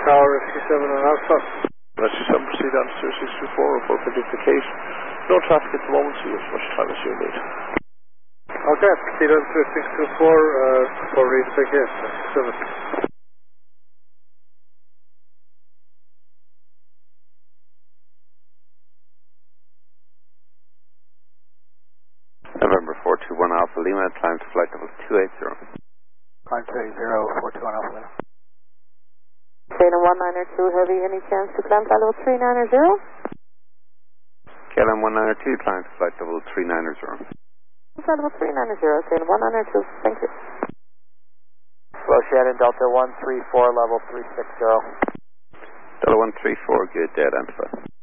Tower FC7 and Alpha. SC7, proceed on to 624, report for duplication. No traffic at the moment, so you have as much time as you need. Okay, proceed on to 624 for retake here, SC7. November 421 Alpha Lima, climb to flight level 280. Climb 280, 421 Alpha Lima. KLM 192 Heavy, any chance to climb flight level 390? KLM 192, climb to flight level 390. Flight level 390, KLM 192, thank you. Slow Shannon, Delta 134, level 360. Delta 134, good, dead, identify.